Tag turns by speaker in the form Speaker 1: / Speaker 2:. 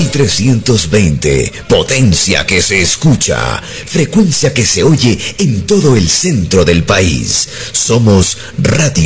Speaker 1: 1320, potencia que se escucha, frecuencia que se oye en todo el centro del país. Somos Radio